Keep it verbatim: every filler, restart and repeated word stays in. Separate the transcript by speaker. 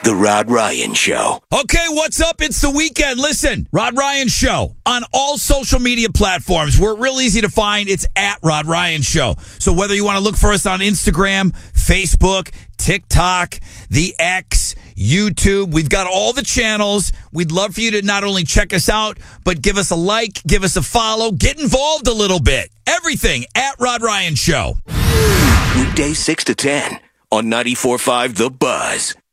Speaker 1: The Rod Ryan Show.
Speaker 2: Okay, what's up? It's the weekend. Listen, Rod Ryan Show on all social media platforms. We're real easy to find. It's at Rod Ryan Show. So whether you want to look for us on Instagram, Facebook, TikTok, the X, YouTube, we've got all the channels. We'd love for you to not only check us out, but give us a like, give us a follow, get involved a little bit. Everything at Rod Ryan Show.
Speaker 1: Weekdays six to ten on ninety-four point five The Buzz.